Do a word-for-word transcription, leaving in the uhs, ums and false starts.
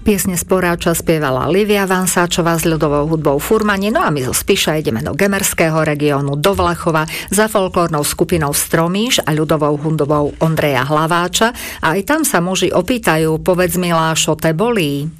Piesne Sporáča spievala Livia Vansáčová s ľudovou hudbou Furmani, no a my zo Spiša ideme do Gemerského regiónu, do Vlachova za folklórnou skupinou Stromíš a ľudovou hudbou Ondreja Hlaváča. A aj tam sa muži opýtajú, povedz mi, Lášo, te bolí?